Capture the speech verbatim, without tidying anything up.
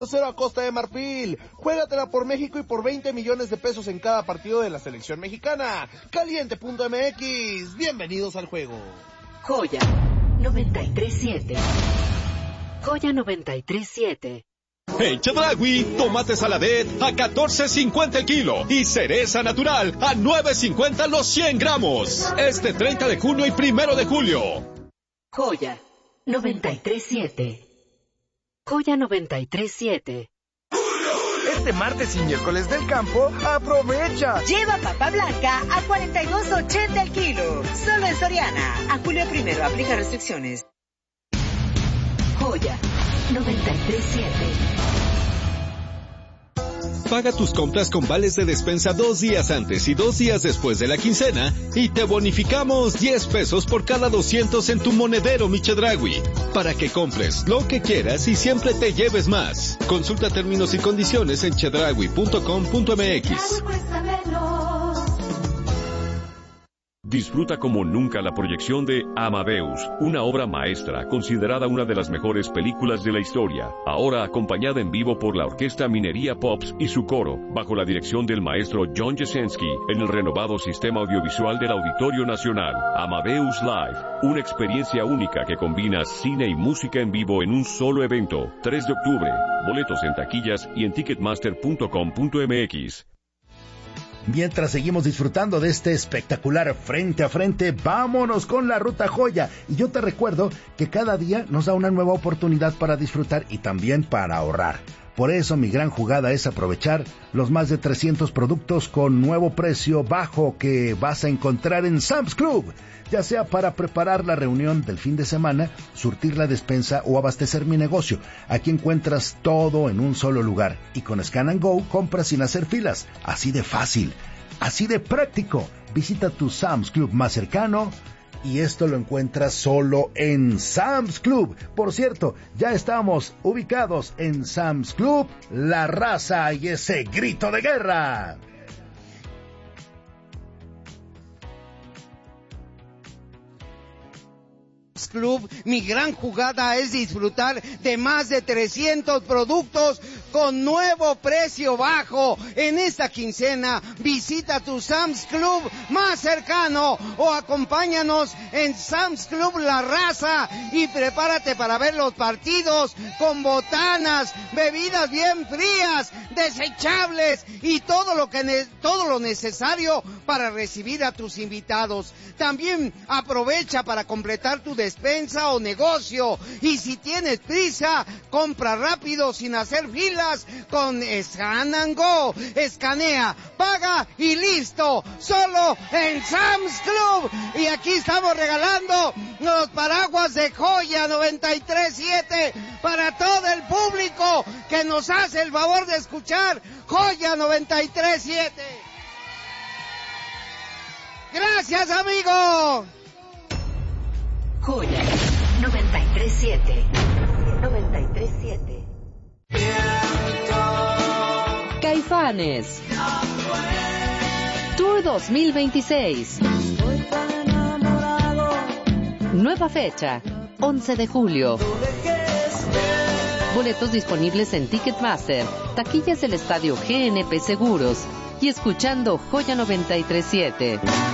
cero a Costa de Marfil. Juégatela por México y por veinte millones de pesos en cada partido de la selección mexicana. Caliente punto M X. Bienvenidos al juego. Joya noventa y tres siete. Joya noventa y tres siete. En Chedraui, tomate saladet a catorce cincuenta el kilo y cereza natural a nueve cincuenta los cien gramos. Este treinta de junio y primero de julio. Joya noventa y tres siete. Joya noventa y tres siete. Este martes y miércoles del campo, aprovecha. Lleva papa blanca a cuarenta y dos ochenta el kilo. Solo en Soriana. A julio primero, aplica restricciones. Joya noventa y tres siete. Paga tus compras con vales de despensa dos días antes y dos días después de la quincena y te bonificamos diez pesos por cada doscientos en tu monedero Mi Chedraui, para que compres lo que quieras y siempre te lleves más. Consulta términos y condiciones en chedraui punto com punto m x. Disfruta como nunca la proyección de Amadeus, una obra maestra considerada una de las mejores películas de la historia, ahora acompañada en vivo por la Orquesta Minería Pops y su coro, bajo la dirección del maestro John Jasenski, en el renovado sistema audiovisual del Auditorio Nacional. Amadeus Live, una experiencia única que combina cine y música en vivo en un solo evento. tres de octubre, boletos en taquillas y en ticketmaster punto com punto m x. Mientras seguimos disfrutando de este espectacular frente a frente, vámonos con la Ruta Joya. Y yo te recuerdo que cada día nos da una nueva oportunidad para disfrutar y también para ahorrar. Por eso mi gran jugada es aprovechar los más de trescientos productos con nuevo precio bajo que vas a encontrar en Sam's Club. Ya sea para preparar la reunión del fin de semana, surtir la despensa o abastecer mi negocio. Aquí encuentras todo en un solo lugar. Y con Scan and Go compras sin hacer filas. Así de fácil, así de práctico. Visita tu Sam's Club más cercano. Y esto lo encuentras solo en Sam's Club. Por cierto, ya estamos ubicados en Sam's Club, La Raza y ese grito de guerra. Club, mi gran jugada es disfrutar de más de trescientos productos con nuevo precio bajo. En esta quincena visita tu Sam's Club más cercano o acompáñanos en Sam's Club La Raza y prepárate para ver los partidos con botanas, bebidas bien frías, desechables y todo lo que ne- todo lo necesario para recibir a tus invitados. También aprovecha para completar tu despensa o negocio, y si tienes prisa, compra rápido sin hacer filas con Scan and Go. Escanea, paga y listo, solo en Sam's Club. Y aquí estamos regalando los paraguas de Joya noventa y tres siete para todo el público que nos hace el favor de escuchar Joya noventa y tres siete. Gracias, amigo. Joya noventa y tres siete. noventa y tres siete. Caifanes Tour dos mil veintiséis. Nueva fecha, once de julio. Boletos disponibles en Ticketmaster, taquillas del estadio G N P Seguros y escuchando Joya noventa y tres siete.